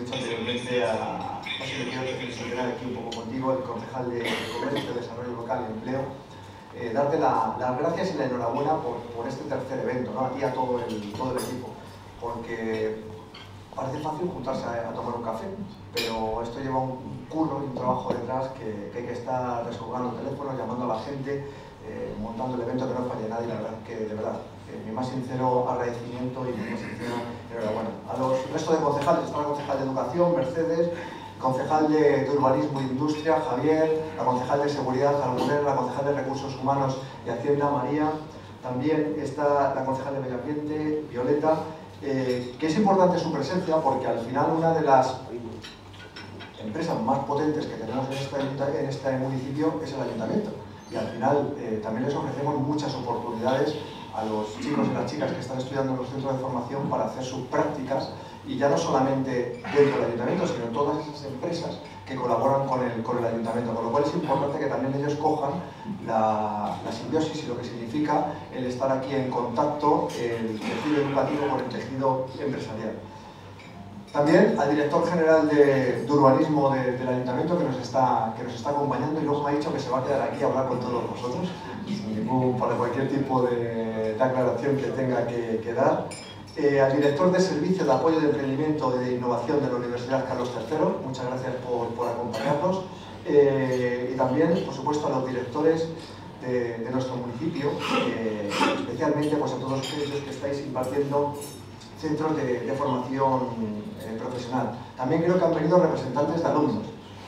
dicho anteriormente, no sé, quiero reflexionar aquí un poco contigo, el concejal de Comercio, Desarrollo Local y Empleo, darte las gracias y la enhorabuena por este tercer evento, ¿no? A ti y a todo el equipo, porque parece fácil juntarse a tomar un café, pero esto lleva un curro y un trabajo detrás que hay que estar descolgando teléfonos, llamando a la gente, montando el evento, que no falle nadie. La verdad que, de verdad, mi más sincero agradecimiento y mi más sincera enhorabuena. A los restos de concejales, está la concejal de Educación, Mercedes, concejal de Urbanismo e Industria, Javier, la concejal de Seguridad, Almudena, la concejal de Recursos Humanos y Hacienda, María, también está la concejal de Medio Ambiente, Violeta, que es importante su presencia porque al final una de las empresas más potentes que tenemos en este municipio es el ayuntamiento, y al final también les ofrecemos muchas oportunidades a los chicos y las chicas que están estudiando en los centros de formación para hacer sus prácticas, y ya no solamente dentro del ayuntamiento, sino en todas esas empresas que colaboran con el ayuntamiento, con lo cual es importante que también ellos cojan la simbiosis y lo que significa el estar aquí en contacto, el tejido educativo con el tejido empresarial. También al director general de urbanismo del ayuntamiento, que nos está acompañando, y luego me ha dicho que se va a quedar aquí a hablar con todos vosotros, para cualquier tipo de aclaración que tenga que dar. Al director de Servicio de Apoyo de Emprendimiento y de Innovación de la Universidad Carlos III, muchas gracias por acompañarnos. Y también, por supuesto, a los directores de nuestro municipio, especialmente pues, a todos aquellos que estáis impartiendo centros de formación profesional. También creo que han venido representantes de alumnos,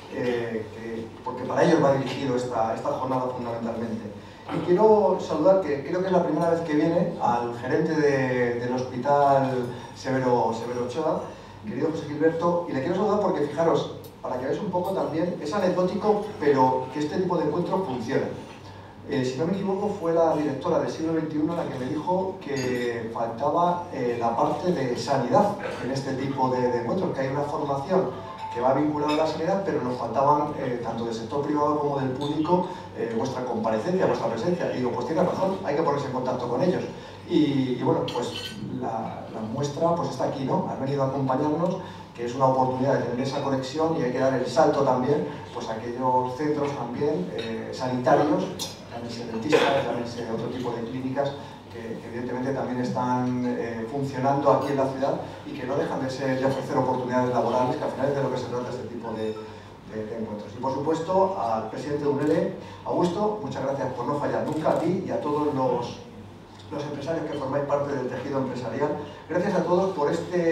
porque para ellos va dirigido esta jornada fundamentalmente. Y quiero saludar, que creo que es la primera vez que viene, al gerente del Hospital Severo Ochoa, querido José Gilberto, y le quiero saludar porque, fijaros, para que veáis un poco también, es anecdótico, pero que este tipo de encuentros funciona. Si no me equivoco, fue la directora del siglo XXI la que me dijo que faltaba la parte de sanidad en este tipo de encuentros, que hay una formación que va vinculada a la sanidad, pero nos faltaban, tanto del sector privado como del público, vuestra comparecencia, vuestra presencia. Y digo, pues tiene razón, hay que ponerse en contacto con ellos. Y bueno, pues la muestra pues está aquí, ¿no? Han venido a acompañarnos, que es una oportunidad de tener esa conexión, y hay que dar el salto también pues a aquellos centros también sanitarios, llámense dentistas, llámense otro tipo de clínicas, que evidentemente también están funcionando aquí en la ciudad y que no dejan de ofrecer oportunidades laborales, que al final es de lo que se trata este tipo de encuentros. Y por supuesto al presidente de UNELE, Augusto, muchas gracias por no fallar nunca, a ti y a todos los empresarios que formáis parte del tejido empresarial. Gracias a todos por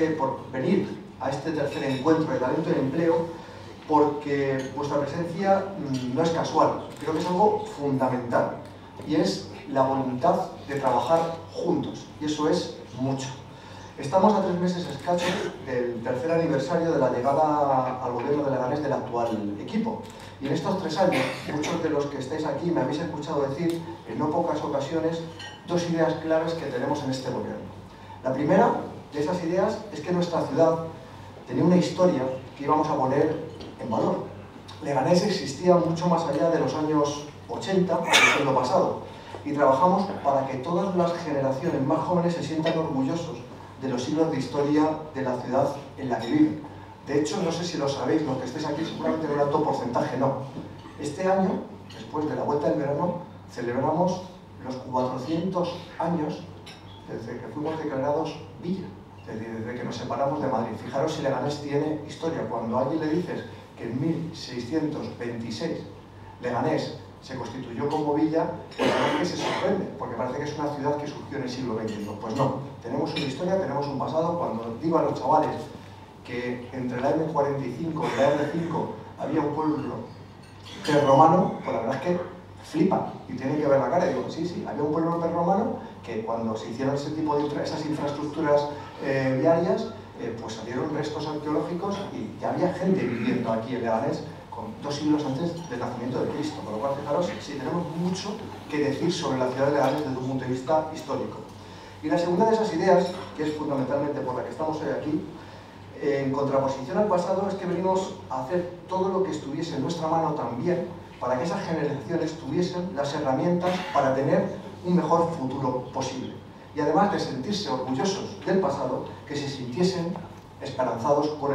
venir a este tercer encuentro de talento y empleo, porque vuestra presencia no es casual, creo que es algo fundamental, y es la voluntad de trabajar juntos, y eso es mucho. Estamos a 3 meses escasos del tercer aniversario de la llegada al gobierno de Leganés del actual equipo, y en estos 3 años, muchos de los que estáis aquí me habéis escuchado decir en no pocas ocasiones 2 ideas claves que tenemos en este gobierno. La primera de esas ideas es que nuestra ciudad tenía una historia que íbamos a poner en valor. Leganés existía mucho más allá de los años 80 del siglo pasado, y trabajamos para que todas las generaciones más jóvenes se sientan orgullosos de los siglos de historia de la ciudad en la que viven. De hecho, no sé si lo sabéis, los que estéis aquí seguramente en un alto porcentaje no. Este año, después de la vuelta del verano, celebramos los 400 años desde que fuimos declarados villa, desde que nos separamos de Madrid. Fijaros si Leganés tiene historia. Cuando a alguien le dices que en 1626 Leganés se constituyó como villa, pues la verdad que se sorprende, porque parece que es una ciudad que surgió en el siglo XXI. Pues no, tenemos una historia, tenemos un pasado. Cuando digo a los chavales que entre la M45 y la R5 había un pueblo prerromano, pues la verdad es que flipan y tienen que ver la cara. Y digo, sí, había un pueblo prerromano que cuando se hicieron ese tipo de esas infraestructuras viarias, pues salieron restos arqueológicos y ya había gente viviendo aquí en Leganés con 2 siglos antes del nacimiento de Cristo. Con lo cual, fijaros, sí tenemos mucho que decir sobre la ciudad de Leganés desde un punto de vista histórico. Y la segunda de esas ideas, que es fundamentalmente por la que estamos hoy aquí, en contraposición al pasado, es que venimos a hacer todo lo que estuviese en nuestra mano también para que esas generaciones tuviesen las herramientas para tener un mejor futuro posible. Y además de sentirse orgullosos del pasado, que se sintiesen esperanzados por el